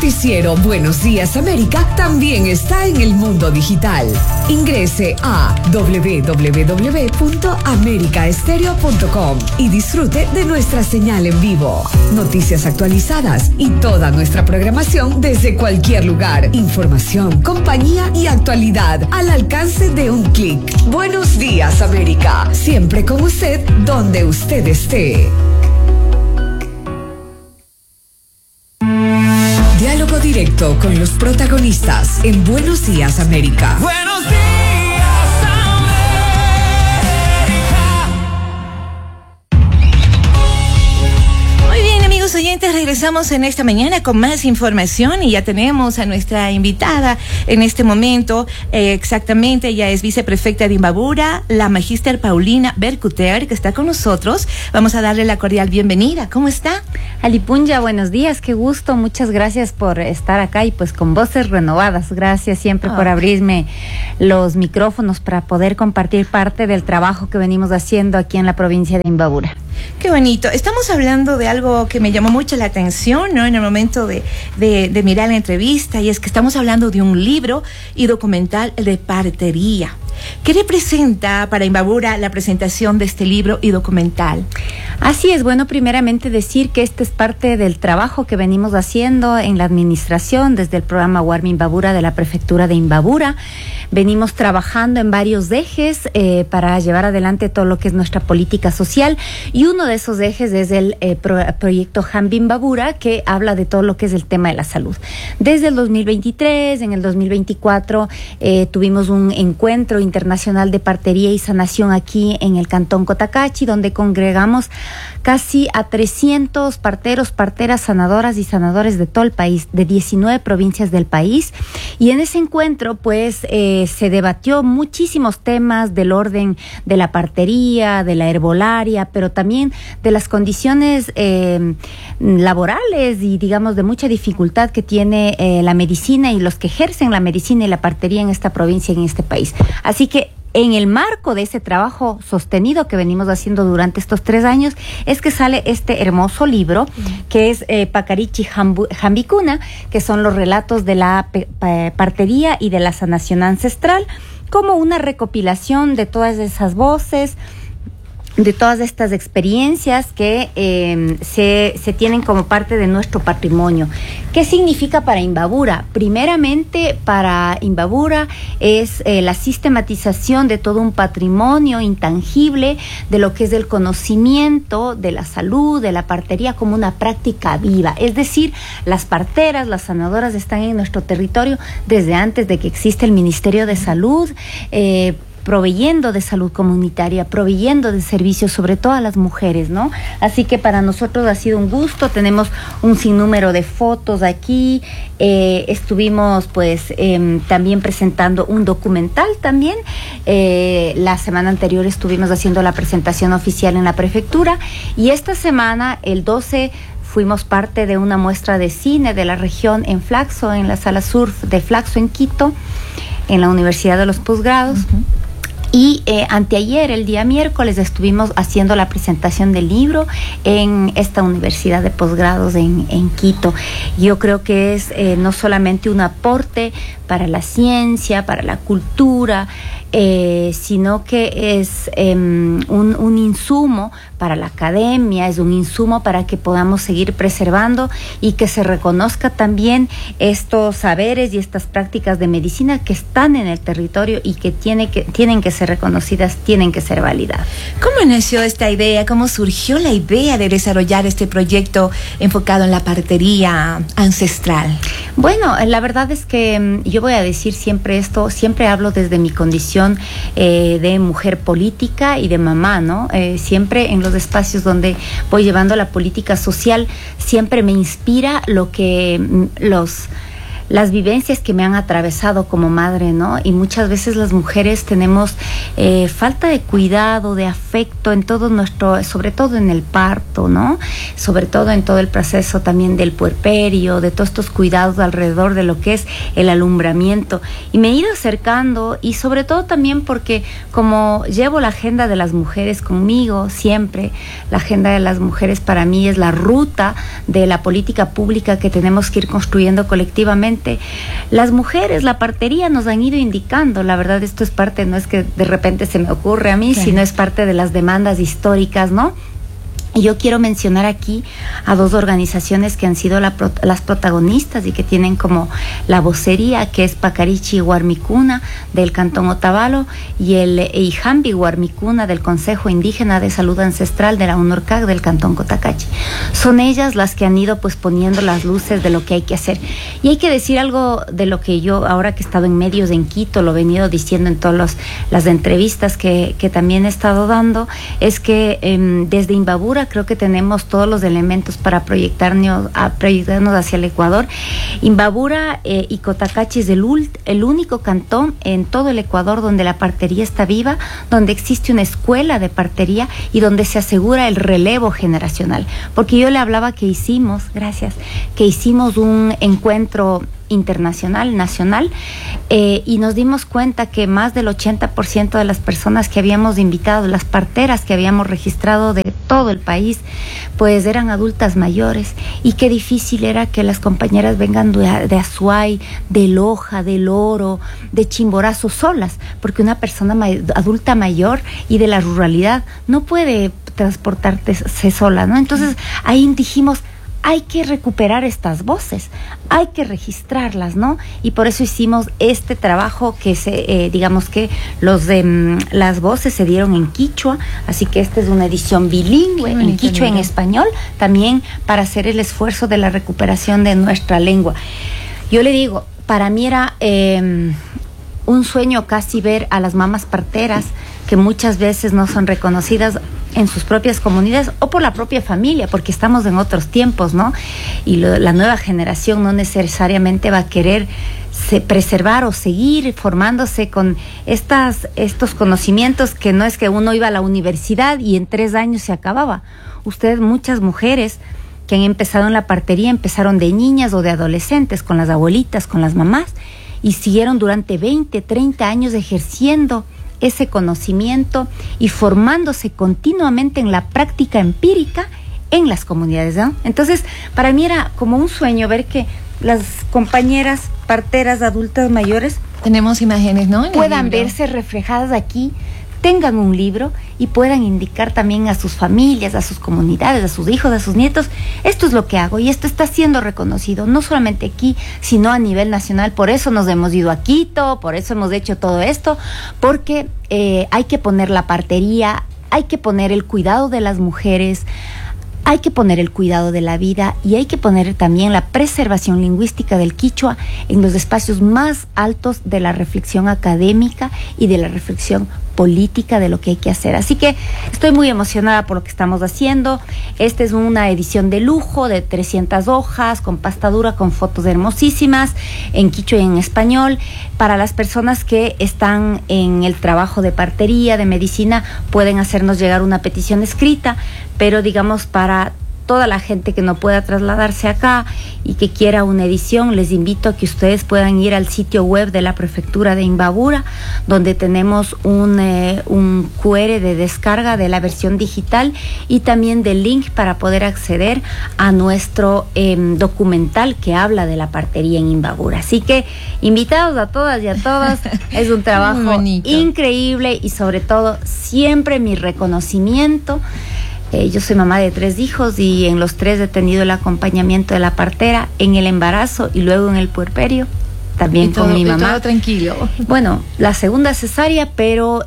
noticiero Buenos Días América también está en el mundo digital. Ingrese a www.americaestereo.com y disfrute de nuestra señal en vivo. Noticias actualizadas y toda nuestra programación desde cualquier lugar. Información, compañía y actualidad al alcance de un clic. Buenos Días América, siempre con usted donde usted esté. Diálogo directo con los protagonistas en Buenos Días América. Buenos días, oyentes, regresamos en esta mañana con más información y ya tenemos a nuestra invitada en este momento. Exactamente, ella es viceprefecta de Imbabura, la magíster Paulina Bercuter, que está con nosotros. Vamos a darle la cordial bienvenida. ¿Cómo está? Alipunja, buenos días, qué gusto, muchas gracias por estar acá y pues con voces renovadas. Gracias siempre por abrirme los micrófonos para poder compartir parte del trabajo que venimos haciendo aquí en la provincia de Imbabura. Qué bonito. Estamos hablando de algo que me llamó mucho la atención, ¿no? En el momento de mirar la entrevista, y es que estamos hablando de un libro y documental de partería. ¿Qué representa para Imbabura la presentación de este libro y documental? Así es, bueno, primeramente decir que este es parte del trabajo que venimos haciendo en la administración desde el programa Warmi Imbabura de la Prefectura de Imbabura. Venimos trabajando en varios ejes para llevar adelante todo lo que es nuestra política social, y uno de esos ejes es el proyecto Hambi Imbabura, que habla de todo lo que es el tema de la salud. Desde el 2023, en el 2024, tuvimos un encuentro internacional de partería y sanación aquí en el Cantón Cotacachi, donde congregamos casi a 300 parteros, parteras, sanadoras y sanadores de todo el país, de 19 provincias del país. Y en ese encuentro, pues, se debatió muchísimos temas del orden de la partería, de la herbolaria, pero también de las condiciones laborales y, digamos, de mucha dificultad que tiene la medicina y los que ejercen la medicina y la partería en esta provincia y en este país. Así que en el marco de ese trabajo sostenido que venimos haciendo durante estos 3 años, es que sale este hermoso libro, que es Pacarichi Hambicuna, que son los relatos de la partería y de la sanación ancestral, como una recopilación de todas esas voces, de todas estas experiencias que se tienen como parte de nuestro patrimonio. ¿Qué significa para Imbabura? Primeramente, para Imbabura es la sistematización de todo un patrimonio intangible de lo que es el conocimiento de la salud, de la partería como una práctica viva. Es decir, las parteras, las sanadoras están en nuestro territorio desde antes de que exista el Ministerio de Salud, proveyendo de salud comunitaria, proveyendo de servicios, sobre todo a las mujeres, ¿no? Así que para nosotros ha sido un gusto. Tenemos un sinnúmero de fotos aquí. Estuvimos, pues, también presentando un documental también. La semana anterior estuvimos haciendo la presentación oficial en la prefectura, y esta semana, el 12, fuimos parte de una muestra de cine de la región en Flaxo, en la Sala Surf de Flaxo, en Quito, en la Universidad de los Posgrados. Y anteayer, el día miércoles, estuvimos haciendo la presentación del libro en esta Universidad de Posgrados en Quito. Yo creo que es no solamente un aporte para la ciencia, para la cultura, sino que es un insumo para la academia, es un insumo para que podamos seguir preservando y que se reconozca también estos saberes y estas prácticas de medicina que están en el territorio y que tienen que ser reconocidas, tienen que ser validadas. ¿Cómo nació esta idea? ¿Cómo surgió la idea de desarrollar este proyecto enfocado en la partería ancestral? Bueno, la verdad es que yo voy a decir siempre esto, siempre hablo desde mi condición de mujer política y de mamá, ¿no? Siempre en los espacios donde voy llevando la política social, siempre me inspira lo que las vivencias que me han atravesado como madre, ¿no? Y muchas veces las mujeres tenemos falta de cuidado, de afecto en todo nuestro, sobre todo en el parto, ¿no? Sobre todo en todo el proceso también del puerperio, de todos estos cuidados alrededor de lo que es el alumbramiento. Y me he ido acercando, y sobre todo también porque como llevo la agenda de las mujeres conmigo siempre, la agenda de las mujeres para mí es la ruta de la política pública que tenemos que ir construyendo colectivamente. Las mujeres, la partería nos han ido indicando, la verdad esto es parte, no es que de repente se me ocurre a mí, sino es parte de las demandas históricas, ¿no? Y yo quiero mencionar aquí a dos organizaciones que han sido las protagonistas y que tienen como la vocería, que es Pacarichi Huarmicuna del Cantón Otavalo y el Ijambi Huarmicuna del Consejo Indígena de Salud Ancestral de la UNORCAC del Cantón Cotacachi. Son ellas las que han ido pues poniendo las luces de lo que hay que hacer. Y hay que decir algo de lo que yo, ahora que he estado en medios en Quito, lo he venido diciendo en todas las entrevistas que también he estado dando, es que desde Imbabura creo que tenemos todos los elementos para proyectarnos hacia el Ecuador. Imbabura y Cotacachi es el único cantón en todo el Ecuador donde la partería está viva, donde existe una escuela de partería y donde se asegura el relevo generacional. Porque yo le hablaba que hicimos un encuentro internacional, nacional, y nos dimos cuenta que más del 80% de las personas que habíamos invitado, las parteras que habíamos registrado de todo el país, pues eran adultas mayores, y qué difícil era que las compañeras vengan de Azuay, de Loja, del Oro, de Chimborazo solas, porque una persona adulta mayor y de la ruralidad no puede transportarse sola, ¿no? Entonces ahí dijimos, hay que recuperar estas voces, hay que registrarlas, ¿no? Y por eso hicimos este trabajo que digamos que las voces se dieron en quichua, así que esta es una edición bilingüe, en quichua y en español, también para hacer el esfuerzo de la recuperación de nuestra lengua. Yo le digo, para mí era un sueño casi ver a las mamás parteras que muchas veces no son reconocidas en sus propias comunidades o por la propia familia, porque estamos en otros tiempos, ¿no? Y la nueva generación no necesariamente va a querer preservar o seguir formándose con estos conocimientos, que no es que uno iba a la universidad y en 3 años se acababa. Ustedes, muchas mujeres que han empezado en la partería, empezaron de niñas o de adolescentes, con las abuelitas, con las mamás, y siguieron durante 20, 30 años ejerciendo ese conocimiento y formándose continuamente en la práctica empírica en las comunidades, ¿no? Entonces, para mí era como un sueño ver que las compañeras parteras adultas mayores, tenemos imágenes, ¿no?, puedan verse reflejadas aquí, tengan un libro y puedan indicar también a sus familias, a sus comunidades, a sus hijos, a sus nietos, esto es lo que hago y esto está siendo reconocido, no solamente aquí, sino a nivel nacional. Por eso nos hemos ido a Quito, por eso hemos hecho todo esto, porque hay que poner la partería, hay que poner el cuidado de las mujeres, hay que poner el cuidado de la vida y hay que poner también la preservación lingüística del quichua en los espacios más altos de la reflexión académica y de la reflexión política de lo que hay que hacer. Así que estoy muy emocionada por lo que estamos haciendo. Esta es una edición de lujo de 300 hojas, con pasta dura, con fotos hermosísimas, en quichua y en español. Para las personas que están en el trabajo de partería, de medicina, pueden hacernos llegar una petición escrita, pero digamos para toda la gente que no pueda trasladarse acá y que quiera una edición, les invito a que ustedes puedan ir al sitio web de la Prefectura de Imbabura, donde tenemos un QR de descarga de la versión digital y también del link para poder acceder a nuestro documental que habla de la partería en Imbabura. Así que invitados a todas y a todos, es un trabajo increíble y sobre todo siempre mi reconocimiento. Yo soy mamá de 3 hijos y en los 3 he tenido el acompañamiento de la partera en el embarazo y luego en el puerperio, también con mi mamá. Todo tranquilo. Bueno, la segunda cesárea, pero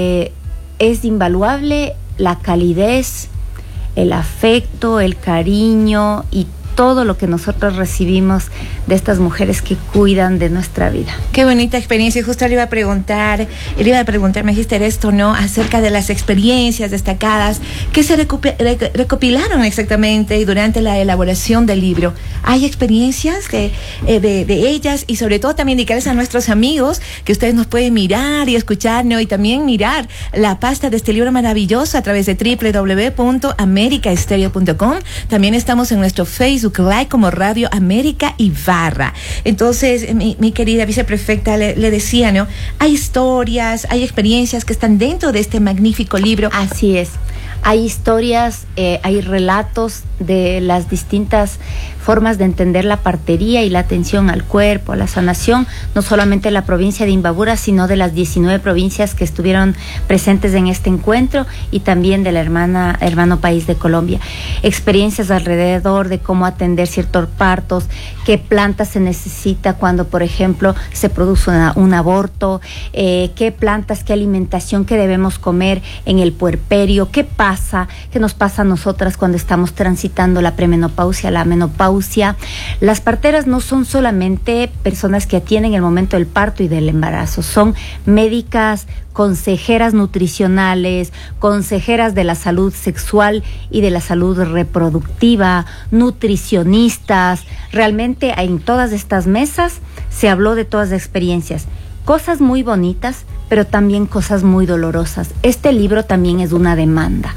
es invaluable la calidez, el afecto, el cariño y todo lo que nosotros recibimos de estas mujeres que cuidan de nuestra vida. Qué bonita experiencia. Justo le iba a preguntar, Magister, esto, ¿no?, acerca de las experiencias destacadas que se recopilaron exactamente y durante la elaboración del libro. hay experiencias de ellas, y sobre todo también dedicarles a nuestros amigos, que ustedes nos pueden mirar y escuchar, ¿no? Y también mirar la pasta de este libro maravilloso a través de www.americaestereo.com. También estamos en nuestro Facebook Live como Radio América Ibarra. Entonces, mi querida viceprefecta le decía, ¿no? Hay historias, hay experiencias que están dentro de este magnífico libro. Así es. Hay historias, hay relatos de las distintas formas de entender la partería y la atención al cuerpo, a la sanación, no solamente de la provincia de Imbabura, sino de las 19 provincias que estuvieron presentes en este encuentro, y también del hermano país de Colombia. Experiencias alrededor de cómo atender ciertos partos, qué plantas se necesita cuando, por ejemplo, se produce un aborto, qué plantas, qué alimentación que debemos comer en el puerperio, qué nos pasa a nosotras cuando estamos transitando la premenopausia, la menopausia. Las parteras no son solamente personas que atienden el momento del parto y del embarazo, son médicas, consejeras nutricionales, consejeras de la salud sexual y de la salud reproductiva, nutricionistas. Realmente en todas estas mesas se habló de todas las experiencias, cosas muy bonitas, pero también cosas muy dolorosas. Este libro también es una demanda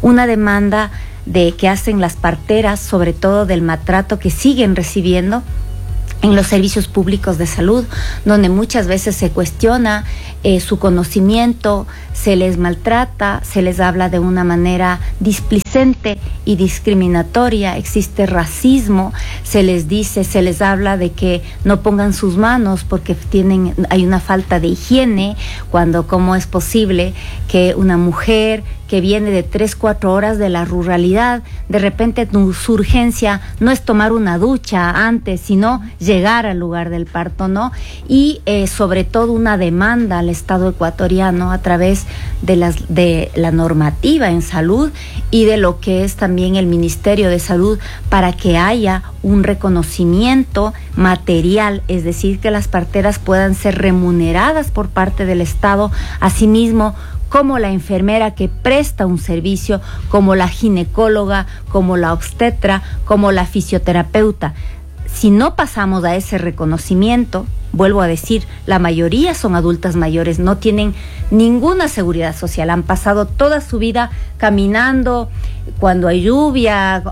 de que hacen las parteras, sobre todo del maltrato que siguen recibiendo en los servicios públicos de salud, donde muchas veces se cuestiona su conocimiento, se les maltrata, se les habla de una manera displicente y discriminatoria, existe racismo, se les habla de que no pongan sus manos porque hay una falta de higiene, cuando cómo es posible que una mujer que viene de 3-4 horas de la ruralidad, de repente su urgencia no es tomar una ducha antes, sino llegar al lugar del parto, ¿no? Y sobre todo una demanda al Estado ecuatoriano a través de la normativa en salud y de lo que es también el Ministerio de Salud, para que haya un reconocimiento material, es decir, que las parteras puedan ser remuneradas por parte del Estado, asimismo como la enfermera que presta un servicio, como la ginecóloga, como la obstetra, como la fisioterapeuta. Si no pasamos a ese reconocimiento, vuelvo a decir, la mayoría son adultas mayores, no tienen ninguna seguridad social, han pasado toda su vida caminando cuando hay lluvia,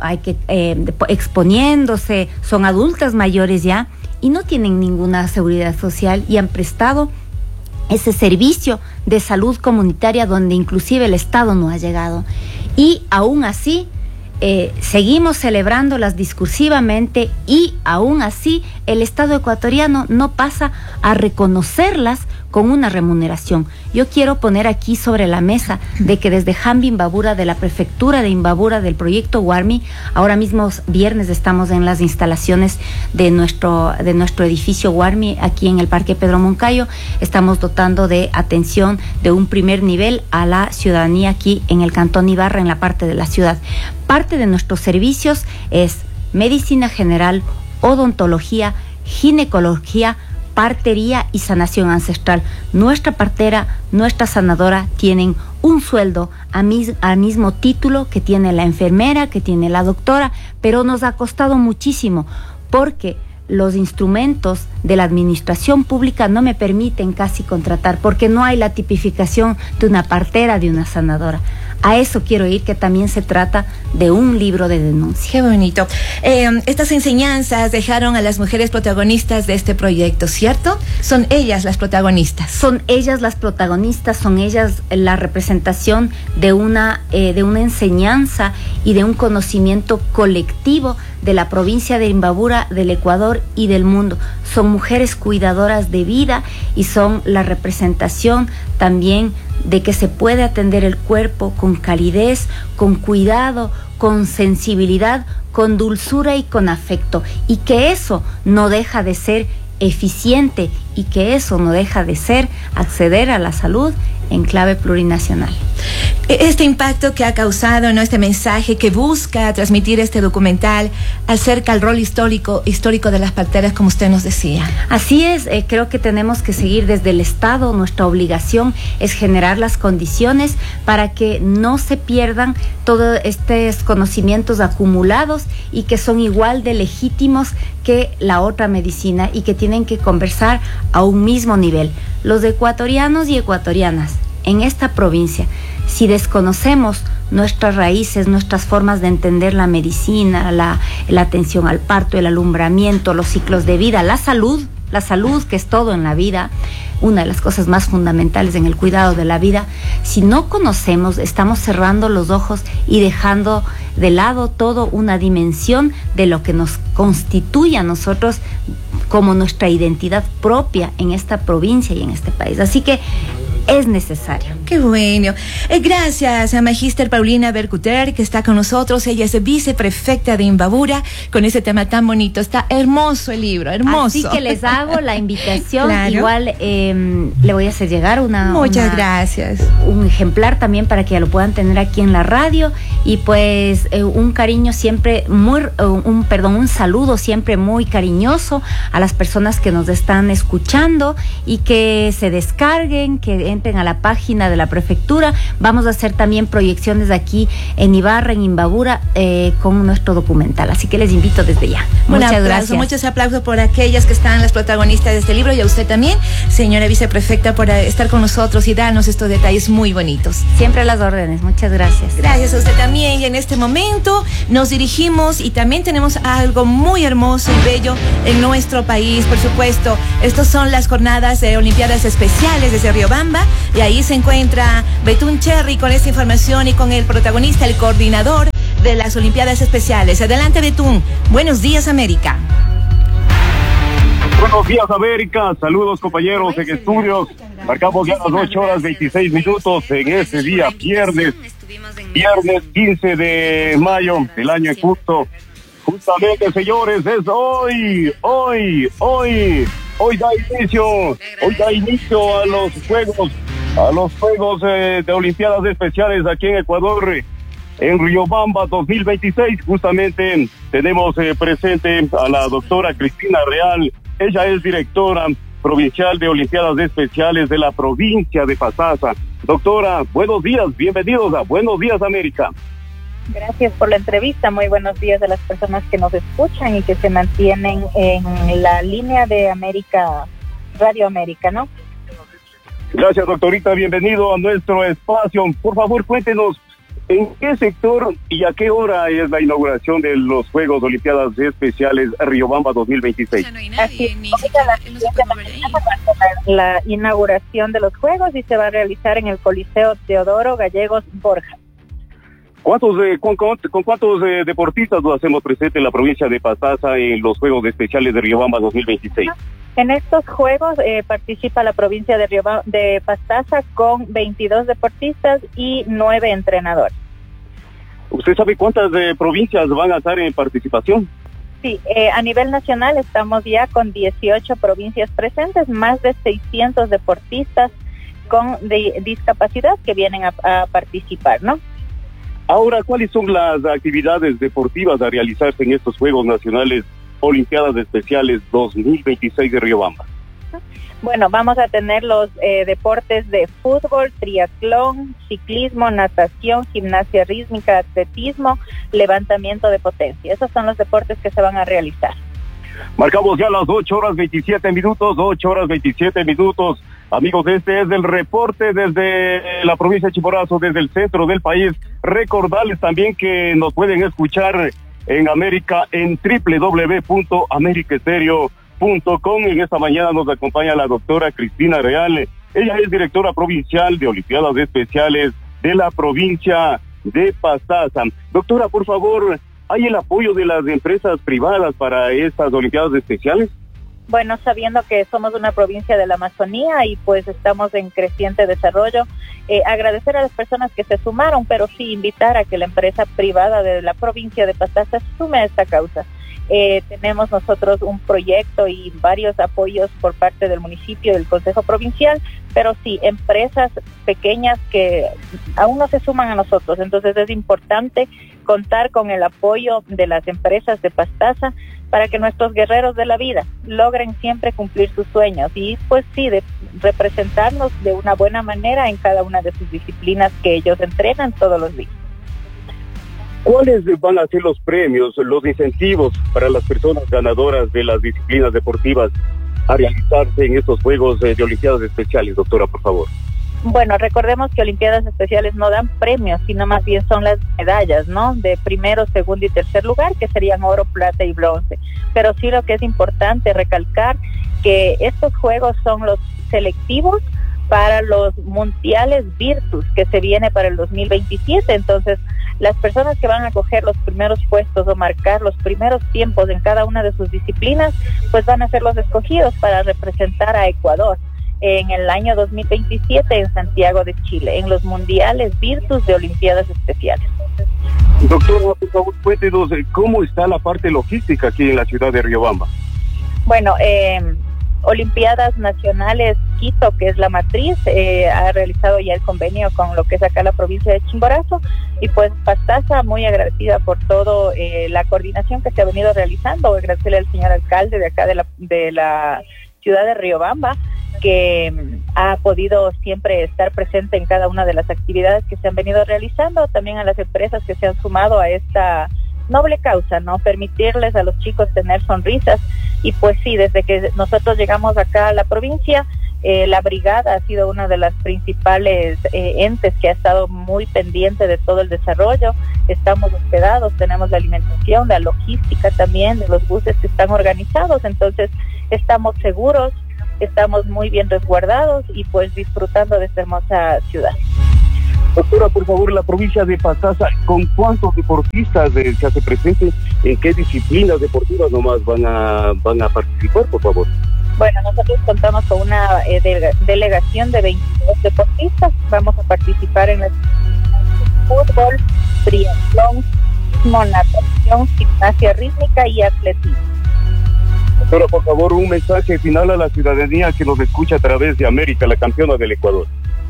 exponiéndose, son adultas mayores ya y no tienen ninguna seguridad social, y han prestado ese servicio de salud comunitaria donde inclusive el Estado no ha llegado. Y aún así seguimos celebrándolas discursivamente, y aún así el Estado ecuatoriano no pasa a reconocerlas con una remuneración. Yo quiero poner aquí sobre la mesa de que desde Jambi Imbabura, de la prefectura de Imbabura, del proyecto Warmi, ahora mismo viernes estamos en las instalaciones de nuestro edificio Warmi aquí en el Parque Pedro Moncayo. Estamos dotando de atención de un primer nivel a la ciudadanía aquí en el Cantón Ibarra, en la parte de la ciudad. Parte de nuestros servicios es medicina general, odontología, ginecología, partería y sanación ancestral. Nuestra partera, nuestra sanadora tienen un sueldo al mismo título que tiene la enfermera, que tiene la doctora, pero nos ha costado muchísimo porque los instrumentos de la administración pública no me permiten casi contratar, porque no hay la tipificación de una partera, de una sanadora. A eso quiero ir, que también se trata de un libro de denuncia. Qué bonito. Estas enseñanzas dejaron a las mujeres protagonistas de este proyecto, ¿cierto? Son ellas las protagonistas. Son ellas las protagonistas, son ellas la representación de una enseñanza y de un conocimiento colectivo de la provincia de Imbabura, del Ecuador y del mundo. Son mujeres cuidadoras de vida y son la representación también de que se puede atender el cuerpo con calidez, con cuidado, con sensibilidad, con dulzura y con afecto, y que eso no deja de ser eficiente y que eso no deja de ser acceder a la salud en clave plurinacional. este impacto que ha causado, ¿no? Este mensaje que busca transmitir este documental acerca del rol histórico de las parteras, como usted nos decía. Así es, creo que tenemos que seguir desde el Estado. Nuestra obligación es generar las condiciones para que no se pierdan todos estos conocimientos acumulados y que son igual de legítimos que la otra medicina y que tienen que conversar a un mismo nivel. Los ecuatorianos y ecuatorianas en esta provincia, si desconocemos nuestras raíces, nuestras formas de entender la medicina, la atención al parto, el alumbramiento, los ciclos de vida, la salud que es todo en la vida, una de las cosas más fundamentales en el cuidado de la vida, si no conocemos, estamos cerrando los ojos y dejando de lado toda una dimensión de lo que nos constituye a nosotros como nuestra identidad propia en esta provincia y en este país. Así que es necesario. Qué bueno. Gracias a Magíster Paulina Bercuter, que está con nosotros. Ella es viceprefecta de Imbabura, con ese tema tan bonito. Está hermoso el libro, hermoso. Así que les hago la invitación. Claro. Igual le voy a hacer llegar Muchas gracias. Un ejemplar también para que ya lo puedan tener aquí en la radio. Y pues un cariño siempre un saludo siempre muy cariñoso a las personas que nos están escuchando y que se descarguen, que entren a la página de la prefectura. Vamos a hacer también proyecciones aquí en Ibarra, en Imbabura, con nuestro documental. Así que les invito desde ya. Muchas gracias. Muchos aplausos por aquellas que están las protagonistas de este libro y a usted también, señora viceprefecta, por estar con nosotros y darnos estos detalles muy bonitos. Siempre a las órdenes. Muchas gracias. Gracias a usted también. Y en este momento nos dirigimos y también tenemos algo muy hermoso y bello en nuestro país, por supuesto. Estas son las jornadas de Olimpiadas Especiales desde Riobamba. Y ahí se encuentra Betún Cherry con esta información y con el protagonista, el coordinador de las Olimpiadas Especiales. Adelante, Betún. Buenos días, América. Buenos días, América. Saludos, compañeros en estudios. Marcamos ya las 8:26 en ese día, viernes 15 de mayo del año en curso. Justamente, señores, es hoy da inicio a los Juegos de Olimpiadas Especiales aquí en Ecuador, en Riobamba 2026. Justamente tenemos presente a la doctora Cristina Real. Ella es directora provincial de Olimpiadas Especiales de la provincia de Pastaza. Doctora, buenos días, bienvenidos a Buenos Días, América. Gracias por la entrevista. Muy buenos días a las personas que nos escuchan y que se mantienen en la línea de América, Radio América, ¿no? Gracias, doctorita. Bienvenido a nuestro espacio. Por favor, cuéntenos en qué sector y a qué hora es la inauguración de los Juegos Olimpiadas Especiales Riobamba 2026. Así la inauguración de los Juegos y se va a realizar en el Coliseo Teodoro Gallegos Borja. ¿Con cuántos deportistas lo hacemos presente en la provincia de Pastaza en los Juegos Especiales de Riobamba 2026? En estos Juegos participa la provincia de Pastaza con 22 deportistas y 9 entrenadores. ¿Usted sabe cuántas provincias van a estar en participación? Sí, a nivel nacional estamos ya con 18 provincias presentes, más de 600 deportistas con discapacidad que vienen a participar, ¿no? Ahora, ¿cuáles son las actividades deportivas a realizarse en estos Juegos Nacionales Olimpiadas Especiales 2026 de Riobamba? Bueno, vamos a tener los deportes de fútbol, triatlón, ciclismo, natación, gimnasia rítmica, atletismo, levantamiento de potencia. Esos son los deportes que se van a realizar. Marcamos ya las 8:27. Amigos, este es el reporte desde la provincia de Chimborazo, desde el centro del país. Recordarles también que nos pueden escuchar en América en www.americaestereo.com. En esta mañana nos acompaña la doctora Cristina Real. Ella es directora provincial de Olimpiadas Especiales de la provincia de Pastaza. Doctora, por favor, ¿hay el apoyo de las empresas privadas para estas Olimpiadas Especiales? Bueno, sabiendo que somos una provincia de la Amazonía y pues estamos en creciente desarrollo, agradecer a las personas que se sumaron, pero sí invitar a que la empresa privada de la provincia de Pastaza se sume a esta causa. Tenemos nosotros un proyecto y varios apoyos por parte del municipio y del Consejo Provincial, pero sí, empresas pequeñas que aún no se suman a nosotros. Entonces es importante contar con el apoyo de las empresas de Pastaza para que nuestros guerreros de la vida logren siempre cumplir sus sueños y pues sí, de representarnos de una buena manera en cada una de sus disciplinas que ellos entrenan todos los días. ¿Cuáles van a ser los premios, los incentivos para las personas ganadoras de las disciplinas deportivas a realizarse en estos Juegos de Olimpiadas Especiales, doctora, por favor? Bueno, recordemos que Olimpiadas Especiales no dan premios, sino más bien son las medallas, ¿no? De primero, segundo y tercer lugar, que serían oro, plata y bronce. Pero sí lo que es importante recalcar que estos Juegos son los selectivos para los mundiales Virtus que se viene para el 2027. Entonces, las personas que van a coger los primeros puestos o marcar los primeros tiempos en cada una de sus disciplinas, pues van a ser los escogidos para representar a Ecuador en el año 2027 en Santiago de Chile, en los mundiales Virtus de Olimpiadas Especiales. Doctor, por favor, cuéntenos cómo está la parte logística aquí en la ciudad de Riobamba. Bueno, Olimpiadas Nacionales Quito, que es la matriz, ha realizado ya el convenio con lo que es acá la provincia de Chimborazo, y pues Pastaza muy agradecida por todo la coordinación que se ha venido realizando. Agradecerle al señor alcalde de acá de la ciudad de Riobamba, que ha podido siempre estar presente en cada una de las actividades que se han venido realizando, también a las empresas que se han sumado a esta noble causa, ¿no? Permitirles a los chicos tener sonrisas. Y pues sí, desde que nosotros llegamos acá a la provincia, la brigada ha sido una de las principales entes que ha estado muy pendiente de todo el desarrollo. Estamos hospedados, tenemos la alimentación, la logística también de los buses que están organizados, entonces estamos seguros, estamos muy bien resguardados y pues disfrutando de esta hermosa ciudad. Doctora, por favor, la provincia de Pastaza, ¿con cuántos deportistas se hace presente? ¿En qué disciplinas deportivas nomás van a participar, por favor? Bueno, nosotros contamos con una delegación de 22 deportistas. Vamos a participar en las fútbol, triatlón, natación, gimnasia rítmica y atletismo. Doctora, por favor, un mensaje final a la ciudadanía que nos escucha a través de América, la campeona del Ecuador.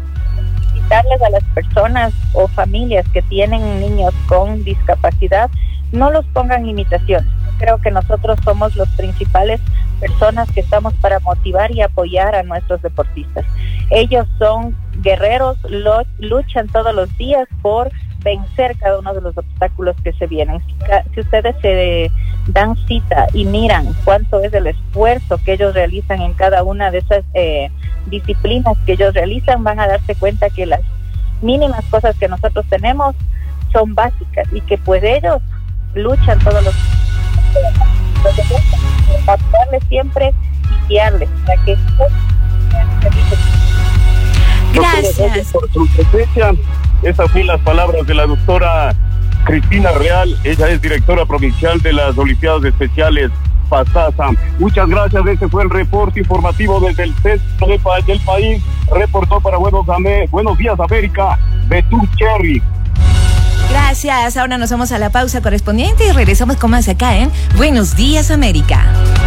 Darles a las personas o familias que tienen niños con discapacidad, no los pongan limitaciones. Creo que nosotros somos los principales personas que estamos para motivar y apoyar a nuestros deportistas. Ellos son guerreros, luchan todos los días por vencer cada uno de los obstáculos que se vienen. Si ustedes se dan cita y miran cuánto es el esfuerzo que ellos realizan en cada una de esas disciplinas que ellos realizan, van a darse cuenta que las mínimas cosas que nosotros tenemos son básicas y que pues ellos luchan todos los días. Apoyarles siempre y guiarles para que Gracias por su presencia. Esas fueron las palabras de la doctora Cristina Real. Ella es directora provincial de las Olimpiadas Especiales Pastaza. Muchas gracias. Este fue el reporte informativo desde el centro del país. Reportó para Buenos Días América, Betul Cherry. Gracias. Ahora nos vamos a la pausa correspondiente y regresamos con más acá en Buenos Días América.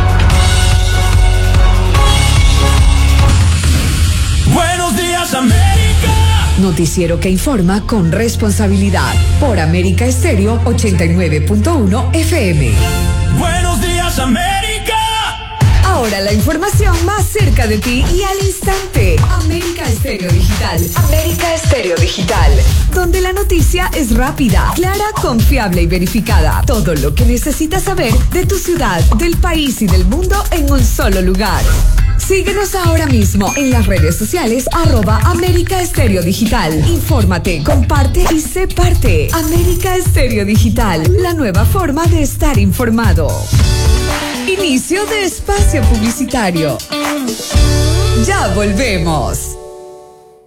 Buenos Días América. Noticiero que informa con responsabilidad por América Estéreo 89.1 FM. Buenos Días América. Ahora la información más cerca de ti y al instante. América Estéreo Digital. América Estéreo Digital. Donde la noticia es rápida, clara, confiable y verificada. Todo lo que necesitas saber de tu ciudad, del país y del mundo en un solo lugar. Síguenos ahora mismo en las redes sociales @América Estéreo Digital. Infórmate, comparte y sé parte. América Estéreo Digital, la nueva forma de estar informado. Inicio de espacio publicitario. Ya volvemos.